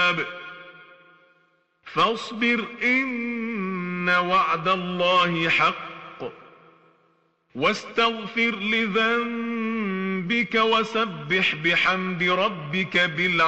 الحساب فاصبر إن وعد الله حق واستغفر لذنبك وسبح بحمد ربك بالعشي